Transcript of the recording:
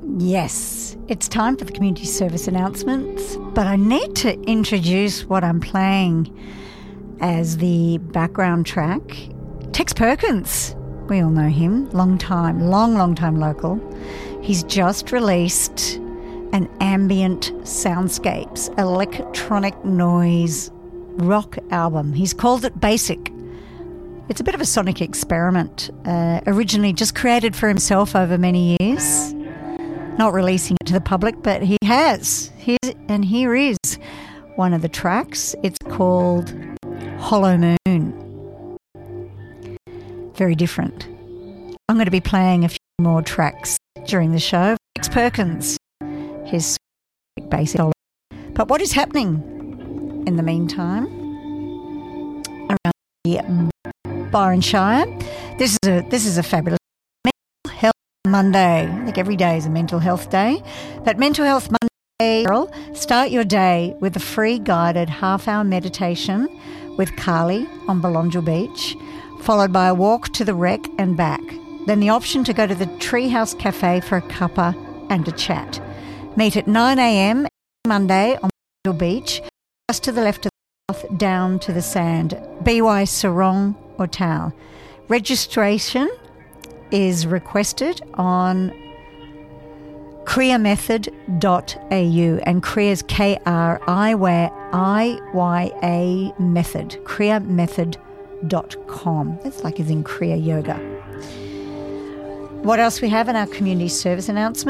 Yes, it's time for the community service announcements, but I need to introduce what I'm playing as the background track. Tex Perkins, we all know him, long time local. He's just released an ambient soundscapes, electronic noise rock album. He's called it Basic. It's a bit of a sonic experiment, originally just created for himself over many years, not releasing it to the public, but he has. Here is one of the tracks. It's called Hollow Moon. Very different. I'm going to be playing a few more tracks during the show. Tex Perkins, his Basic. But what is happening in the meantime around the Byron Shire? This is a fabulous Mental Health Monday. I think every day is a Mental Health Day. But Mental Health Monday, start your day with a free guided half-hour meditation with Carly on Belongil Beach, followed by a walk to the wreck and back. Then the option to go to the Treehouse Cafe for a cuppa and a chat. Meet at 9 a.m. Monday on Belongil Beach, just to the left of the path down to the sand. BY Sarong or Tau. Registration is requested on kriamethod.au, and Kriya is Kriya method, kriamethod.com. That's like as in Kriya Yoga. What else we have in our community service announcement?